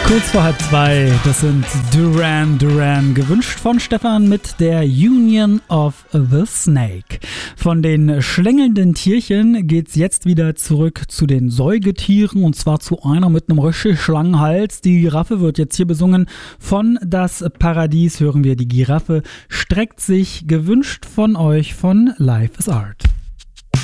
Kurz vor 1:30, das sind Duran Duran, gewünscht von Stefan mit der Union of the Snake. Von den schlängelnden Tierchen geht's jetzt wieder zurück zu den Säugetieren, und zwar zu einer mit einem richtig langen Hals. Die Giraffe wird jetzt hier besungen. Von Das Paradies hören wir die Giraffe, streckt sich, gewünscht von euch von Life is Art.